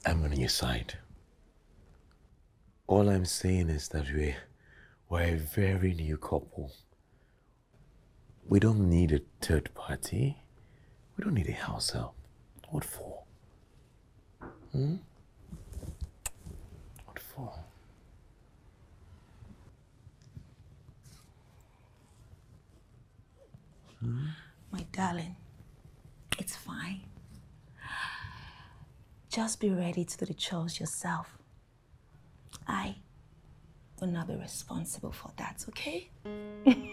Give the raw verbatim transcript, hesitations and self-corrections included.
I'm on your side. All I'm saying is that we, we're a very new couple. We don't need a third party. We don't need a house help. What for? Hmm? What for? Hmm? My darling, it's fine. Just be ready to do the chores yourself. I will not be responsible for that, okay?